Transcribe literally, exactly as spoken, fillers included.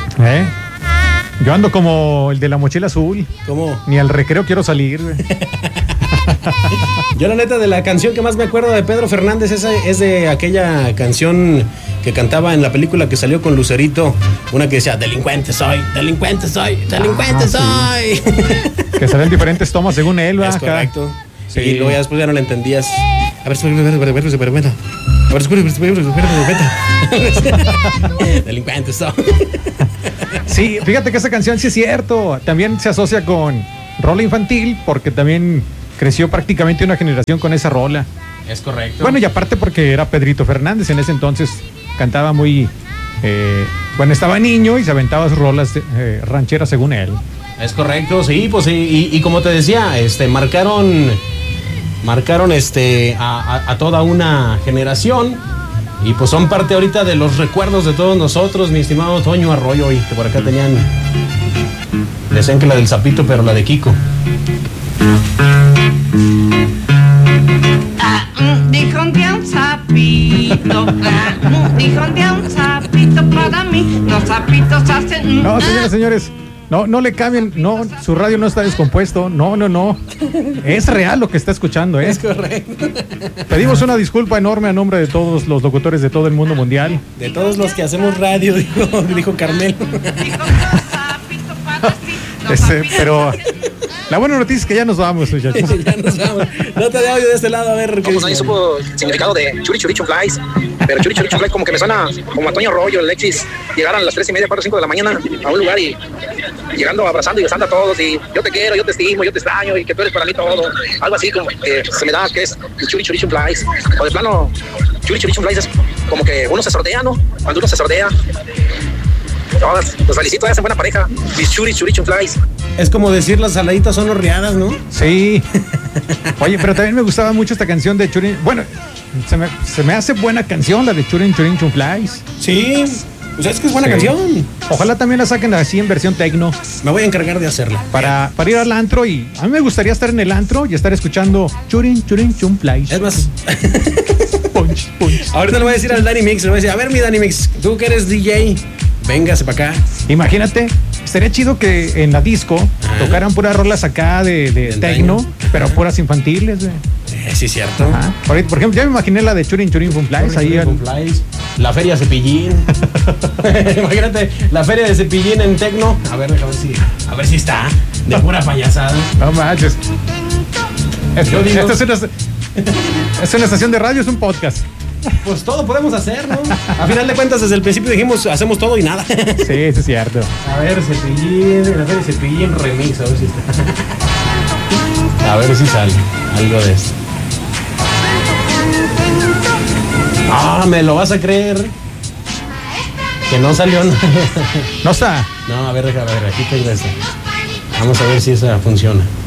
¿Eh? Yo ando como el de la mochila azul. ¿Cómo? Ni al recreo quiero salir. Yo la neta de la canción que más me acuerdo de Pedro Fernández esa es de aquella canción que cantaba en la película que salió con Lucerito, una que decía, delincuente soy, delincuente soy, delincuente ah, soy. Sí. Que salen diferentes tomas según él, ¿verdad? Es correcto. Sí. Y luego ya después ya no la entendías. A ver, espera, espera, espera, espera, espera, espera. A ver, espera, espera, espera, espera. Delincuente soy. Sí, fíjate que esa canción sí es cierto. También se asocia con rola infantil porque también creció prácticamente una generación con esa rola. Es correcto. Bueno, y aparte porque era Pedrito Fernández, en ese entonces cantaba muy... Eh, bueno, estaba niño y se aventaba sus rolas eh, rancheras según él. Es correcto, sí, pues sí, y, y como te decía, este, marcaron, marcaron este, a, a, a toda una generación y pues son parte ahorita de los recuerdos de todos nosotros, mi estimado Toño Arroyo, y que por acá tenían, decían que la del Zapito, pero la de Kiko. Dijo un día un sapito, dijo un día un sapito para mí, los sapitos hacen... No, señores, señores, no, no le cambien, no, su radio no está descompuesto, no, no, no, es real lo que está escuchando, ¿eh? Es correcto. Pedimos una disculpa enorme a nombre de todos los locutores de todo el mundo mundial. De todos los que hacemos radio, dijo, dijo Carmelo. Ese, pero la buena noticia es que ya nos vamos, muchachos. Ya nos vamos. Nota de audio de este lado, a ver. No, pues nadie supo el significado de Churi Churi Chumplais. Pero Churi Churi Chumplais como que me suena como Antonio Rollo, Alexis. Llegaron a las tres y media, cuatro, cinco de la mañana a un lugar y llegando abrazando y besando a todos. Y yo te quiero, yo te estimo, yo te extraño y que tú eres para mí todo. Algo así como que se me da que es el Churi Churi Chumplais. O de plano, Churi Churi Chumplais es como que uno se sordea, ¿no? Cuando uno se sordea. Todas, los felicito, hacen buena pareja. Mis Churi Churi Chumplais. Es como decir las saladitas son horneadas, ¿no? Sí. Oye, pero también me gustaba mucho esta canción de Churin. Bueno, se me, se me hace buena canción la de Churin Churin Chumplais. Sí, pues es que es buena Sí. canción. Ojalá también la saquen así en versión tecno. Me voy a encargar de hacerla. Para, para ir al antro y a mí me gustaría estar en el antro y estar escuchando Churin Churin Chumplais. Es más, Punch, punch. ahorita le voy a decir al Danny Mix, le voy a decir, a ver mi Danny Mix, tú que eres D J, véngase para acá. Imagínate, estaría chido que en la disco Ajá. tocaran puras rolas acá de, de Del tecno, daño. pero Ajá. puras infantiles, güey. Eh, sí, cierto. Ajá. Por, ahí- por ejemplo, ya me imaginé la de Churin Churin Chumplais ahí. al- Flies, la feria Cepillín. Imagínate, la feria de Cepillín en Tecno. A ver, déjame ver si, a ver si está. De pura payasada. No manches. Esto, Yo digo- esto es, una, es una estación de radio, es un podcast. Pues todo podemos hacer, ¿no? A final de cuentas, desde el principio dijimos, hacemos todo y nada. Sí, eso es cierto. A ver, Cepillín, la feria Cepillín remix, a ver si está. A ver si sale algo de esto. Ah, me lo vas a creer. Que no salió nada. No está. No, a ver, déjame ver, aquí tengo esta. Vamos a ver si esa funciona.